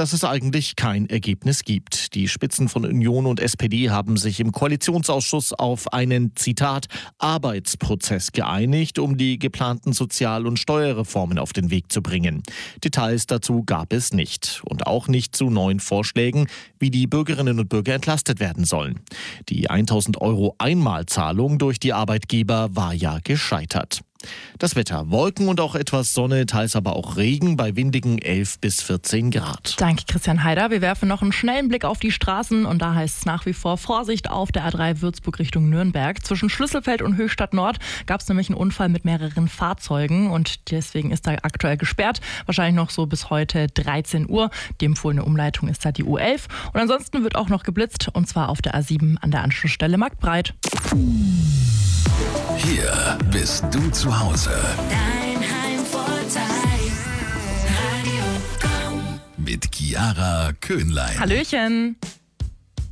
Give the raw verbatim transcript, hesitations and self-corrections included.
dass es eigentlich kein Ergebnis gibt. Die Spitzen von Union und S P D haben sich im Koalitionsausschuss auf einen, Zitat, Arbeitsprozess geeinigt, um die geplanten Sozial- und Steuerreformen auf den Weg zu bringen. Details dazu gab es nicht. Und auch nicht zu neuen Vorschlägen, wie die Bürgerinnen und Bürger entlastet werden sollen. Die tausend Euro Einmalzahlung durch die Arbeitgeber war ja gescheitert. Das Wetter: Wolken und auch etwas Sonne, teils aber auch Regen bei windigen elf bis vierzehn Grad. Danke, Christian Heider. Wir werfen noch einen schnellen Blick auf die Straßen und da heißt es nach wie vor Vorsicht auf der A drei Würzburg Richtung Nürnberg. Zwischen Schlüsselfeld und Höchstadt Nord gab es nämlich einen Unfall mit mehreren Fahrzeugen und deswegen ist da aktuell gesperrt. Wahrscheinlich noch so bis heute dreizehn Uhr. Die empfohlene Umleitung ist da die U elf. Und ansonsten wird auch noch geblitzt und zwar auf der A sieben an der Anschlussstelle Marktbreit. Hier bist du zu Hause. Dein Heimvorteil. Radio Komm. Mit Chiara Köhnlein. Hallöchen.